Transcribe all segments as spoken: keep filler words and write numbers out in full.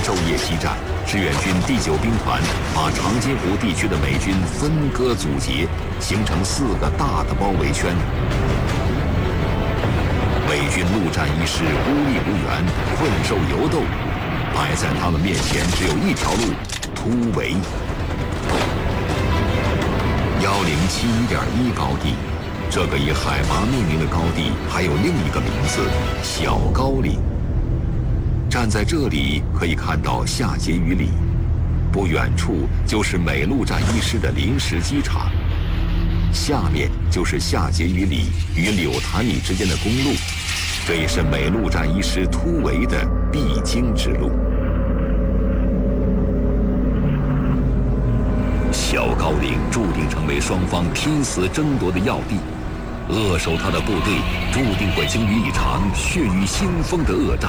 昼夜激战，志愿军第九兵团把长津湖地区的美军分割阻截，形成四个大的包围圈。美军陆战一师孤立无援，困兽犹斗，摆在他们面前只有一条路：突围。幺零七一点一高地，这个以海拔命名的高地还有另一个名字——小高岭。站在这里可以看到下碣隅里，不远处就是美陆战一师的临时机场，下面就是下碣隅里与柳潭里之间的公路，这也是美陆战一师突围的必经之路。小高岭注定成为双方拼死争夺的要地，扼守它的部队注定会经历一场血雨腥风的恶战。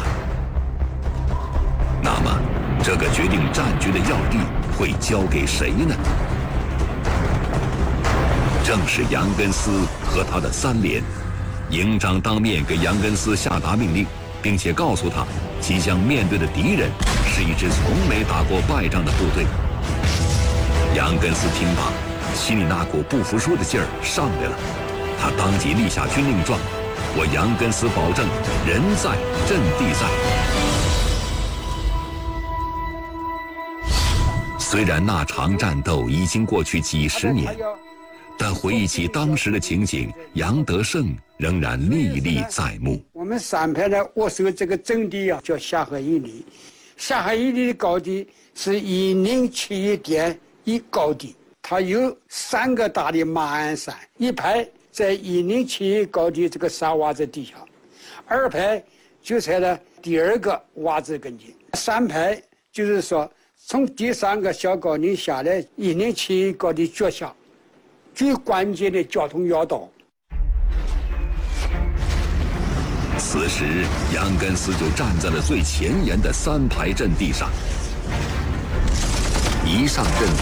那么，这个决定战局的要地会交给谁呢？正是杨根思和他的三连。营长当面给杨根思下达命令，并且告诉他，即将面对的敌人是一支从没打过败仗的部队。杨根思听罢，心里那股不服输的劲儿上来了，他当即立下军令状：我杨根思保证，人在阵地在。虽然那场战斗已经过去几十年，但回忆起当时的情景，杨德胜仍然历历在目。 我们三排呢握守这个阵地啊，叫下河一里。下河一里的高地是一零七一点一高地，它有三个大的马鞍山，一排在一零七一高地这个沙洼子底下，二排就在了第二个洼子跟前，三排就是说从第三个小高岭下来一零七一高地脚下最关键的交通要道。 此时，杨根思就站在了最前沿的三排阵地上。一上阵